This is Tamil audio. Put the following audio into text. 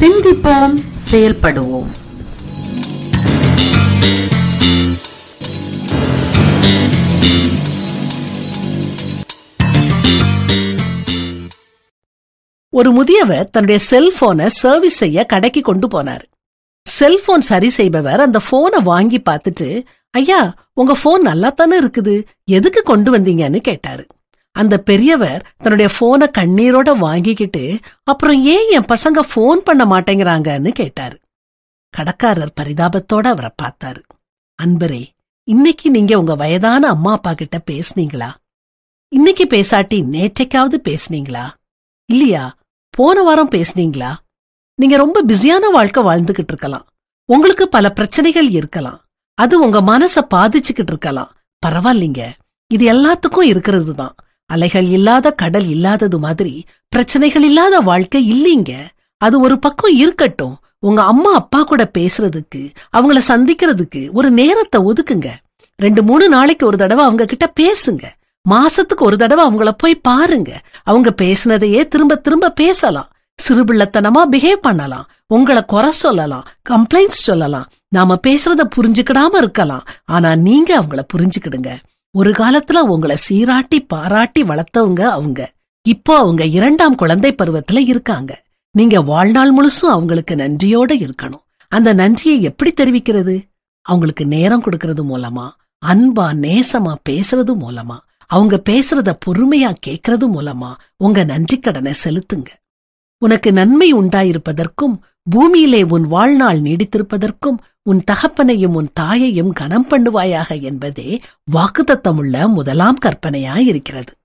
சிந்திப்போம், செயல்படுவோம். ஒரு முதியவர் தன்னுடைய செல்போனை சர்வீஸ் செய்ய கடைக்கு கொண்டு போனார். செல்போன் சரி செய்பவர் அந்த போனை வாங்கி பார்த்துட்டு, ஐயா, உங்க போன் நல்லா தானே இருக்குது, எதுக்கு கொண்டு வந்தீங்கன்னு கேட்டாரு. அந்த பெரியவர் தன்னுடைய போனை கண்ணீரோட வாங்கிக்கிட்டு, அப்புறம் ஏன் என் பசங்க போன் பண்ண மாட்டேங்கிறாங்கன்னு கேட்டாரு. கடைக்காரர் பரிதாபத்தோட அவரை பார்த்தாரு. அன்பரே, இன்னைக்கு நீங்க உங்க வயதான அம்மா அப்பா கிட்ட பேசுனீங்களா? இன்னைக்கு பேசாட்டி நேற்றைக்காவது பேசுனீங்களா? இல்லையா, போன வாரம் பேசுனீங்களா? நீங்க ரொம்ப பிஸியான வாழ்க்கை வாழ்ந்துகிட்டு இருக்கலாம். உங்களுக்கு பல பிரச்சனைகள் இருக்கலாம். அது உங்க மனச பாதிச்சுக்கிட்டு இருக்கலாம். பரவாயில்லைங்க, இது எல்லாத்துக்கும் இருக்கிறது தான். அலைகள் இல்லாத கடல் இல்லாதது மாதிரி பிரச்சனைகள் இல்லாத வாழ்க்கை இல்லீங்க. அது ஒரு பக்கம் இருக்கட்டும். உங்க அம்மா அப்பா கூட பேசுறதுக்கு, அவங்கள சந்திக்கிறதுக்கு ஒரு நேரத்தை ஒதுக்குங்க. 2-3 நாளைக்கு ஒரு தடவை அவங்க கிட்ட பேசுங்க. மாசத்துக்கு ஒரு தடவை அவங்கள போய் பாருங்க. அவங்க பேசினதையே திரும்ப திரும்ப பேசலாம். சிறுபிள்ளத்தனமா பிஹேவ் பண்ணலாம். உங்களை குறை சொல்லலாம், கம்ப்ளைண்ட்ஸ் சொல்லலாம். நாம பேசுறத புரிஞ்சுக்கிடாம இருக்கலாம். ஆனா நீங்க அவங்கள புரிஞ்சுக்கிடுங்க. ஒரு காலத்துல உங்களை சீராட்டி பாராட்டி வளர்த்தவங்க அவங்க. இப்போ அவங்க 2ஆம் குழந்தை பருவத்துல இருக்காங்க. நீங்க வாழ்நாள் முழுசும் அவங்களுக்கு நன்றியோட இருக்கணும். அந்த நன்றியை எப்படி தெரிவிக்கிறது? அவங்களுக்கு நேரம் கொடுக்கறது மூலமா, அன்பா நேசமா பேசுறது மூலமா, அவங்க பேசுறத பொறுமையா கேட்கறது மூலமா உங்க நன்றி கடனை செலுத்துங்க. உனக்கு நன்மை உண்டாயிருப்பதற்கும் பூமியிலே உன் வாழ்நாள் நீடித்திருப்பதற்கும் உன் தகப்பனையும் உன் தாயையும் கனம் பண்ணுவாயாக என்பதே வாக்குத்தத்தமுள்ள முதலாம் கற்பனையாயிருக்கிறது.